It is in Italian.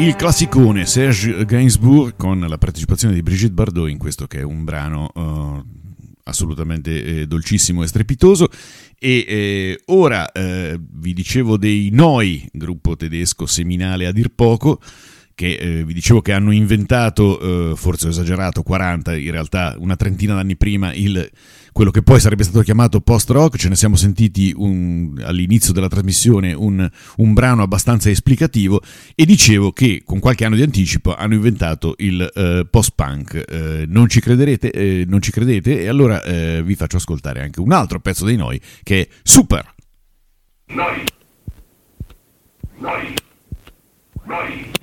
Il classicone Serge Gainsbourg con la partecipazione di Brigitte Bardot in questo che è un brano assolutamente dolcissimo e strepitoso. E ora vi dicevo dei Noi, gruppo tedesco seminale a dir poco, che vi dicevo che hanno inventato, forse ho esagerato, 40, in realtà una trentina d'anni prima, quello che poi sarebbe stato chiamato post-rock. Ce ne siamo sentiti all'inizio della trasmissione un brano abbastanza esplicativo, e dicevo che con qualche anno di anticipo hanno inventato il post-punk. Non ci crederete? Non ci credete? E allora vi faccio ascoltare anche un altro pezzo dei Noi, che è Super! Noi! Noi! Noi!